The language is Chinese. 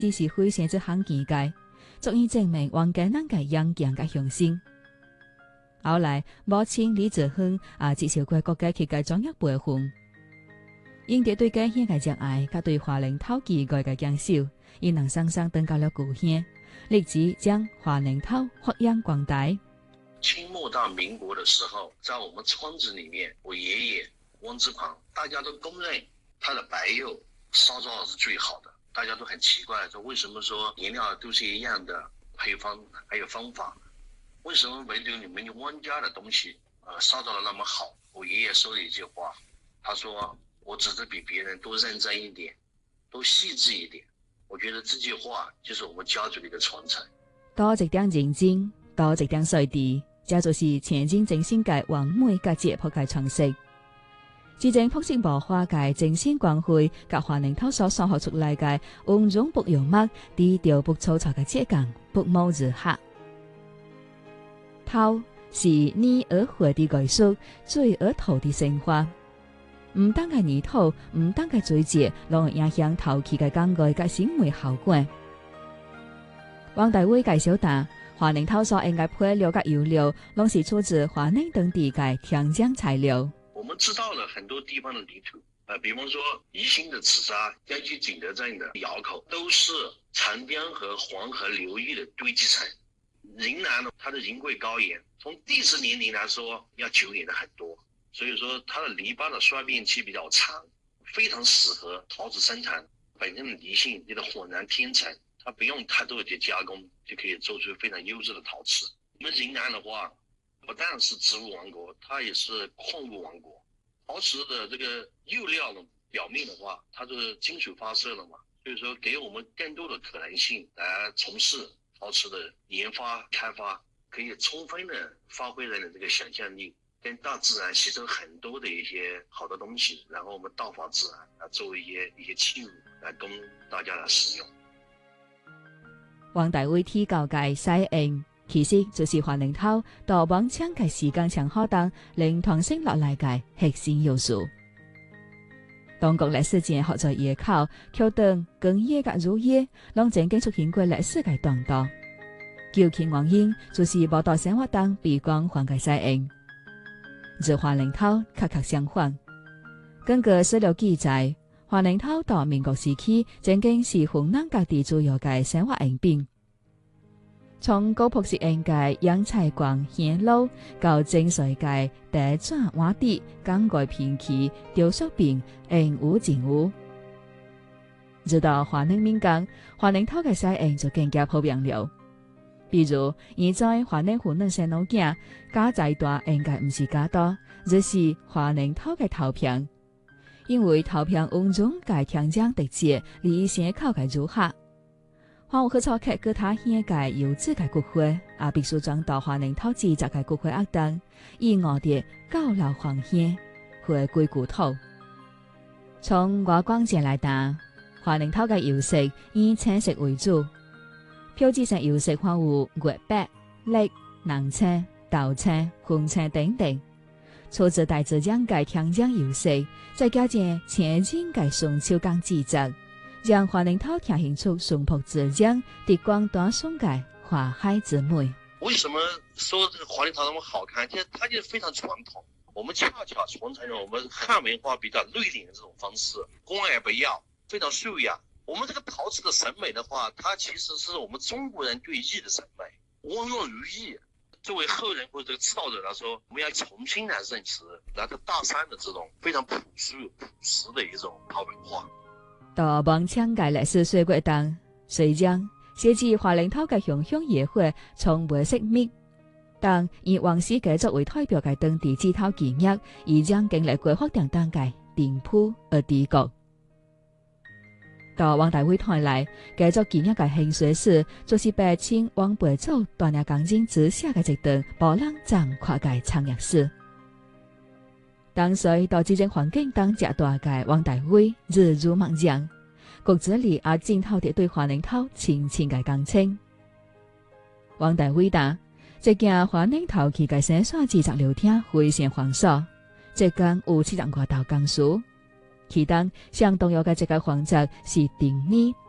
只是非常之罕見嘅，足以證明王家人嘅勇強嘅雄心。後來母親李子亨接受過國家佢嘅專業培訓，因着對家鄉嘅熱愛，甲對華寧頭期待嘅堅守，因能生生登到了故鄉，立即將華寧頭發揚光大。 清末到民國的時候，在我們村子裏面，我爺爺汪志龐，大家都公認他的白釉燒造是最好的。大家都很奇怪，說為什麼說顏料都是一樣的配方還有方法，為什麼唯獨你們汪家的東西燒造得那麼好？我爺爺說了一句話，他說我只是比別人多認真一點，多細緻一點。我覺得這句話就是我們家族的一個傳承。 多一點認真，多一點細緻，這就是前進精神嘅完美甲質樸嘅傳承。自正朴實無華嘅精神光輝，甲華寧頭所創學出來嘅溫潤不油墨、低調不粗糙嘅質感，不謀而合。頭是泥而灰的藝術，水而土的生活。唔單係泥土，唔單係水質，攏會影響頭期嘅工藝甲行為效果。王大偉介紹到，華寧頭所用嘅配料甲油料，攏是出自華寧等地嘅天然材料。 我們知道了很多地方的泥土，比方說宜興的紫砂、江西景德鎮的窯口，都是長江和黃河流域的堆積層。雲南呢，它的雲貴高原，從地質年齡來說要久遠的很多，所以說它的泥巴的衰變期比較長，非常適合陶瓷生產。本身的泥性這個渾然天成，它不用太多的加工就可以做出非常優質的陶瓷。我們雲南的話，不但是植物王國，它也是礦物王國。陶瓷的這個釉料呢，表面的話，它是金屬發色的嘛，所以說給我們更多的可能性來從事陶瓷的研發開發，可以充分的發揮人的這個想象力，跟大自然吸收很多的一些好的東西，然後我們道法自然來作為一些器物來供大家來使用。 王大偉提到嘅西應，其實就是華寧頭到往搶嘅時間長可當令傳承落來嘅核心要素。當局歷史前學在野考、橋墩、工業甲乳業，攏曾經出現過歷史嘅動盪。究其原因，就是無到生活當被光環嘅西應。而華寧頭恰恰相反。根據史料記載，華寧頭到民國時期，曾經是雲南各地主要嘅生活用品。從高樸實用嘅洋菜館、香爐，到精髓嘅地磚瓦地、鋼蓋片器、雕塑品、紅屋淨屋，直到華寧民國，華寧頭嘅西應就更加普遍了。比如，現在華寧湖南省老街家在大應該唔是假多，而是華寧頭嘅頭片，因為頭片溫中嘅天然特質，離城口嘅如客。華有去錯客給他獻嘅優質嘅骨灰，必須裝到華寧頭製作嘅骨灰盒當，以我哋高樓黃獻回歸故土。從外觀上來睇，華寧頭嘅釉色以青色為主，標誌性釉色包括月白、綠、藍青、豆青、紅青等等，出自大自然嘅天然釉色，再加上前進嘅純手工製作，讓華寧頭呈現出淳樸自然、滴光斷送嘅華海之美。 為什麼說這個華寧頭那麼好看？其實它就非常傳統。我們恰恰傳承了我們漢文化比較內斂的這種方式，公而不要，非常素雅。我們這個陶瓷的審美的話，它其實是我們中國人對意的審美，溫潤如意。作為後人或者這個指導者來說，我們要重新來認識來自大山的這種非常樸素樸實的一種陶文化。 到望搶嘅歷史歲月當，雖然寫至華寧頭嘅雄雄野火從未熄滅，但以王氏家族為代表嘅當地製陶技藝，已將經歷過發展當嘅顛撲而低谷。到王大偉睇來，家族技藝嘅興衰史，就是白清王輩祖鍛鍊鋼筋之下嘅一段波浪壯闊嘅長日史。當時到這種環境當長大嘅王大偉耳濡目染，骨子裡也浸透着對華寧頭深深嘅感情。王大偉答：這件華寧頭期嘅生產製作流程非常繁瑣，這間有700多道工序。其中上重要嘅一個環節是定泥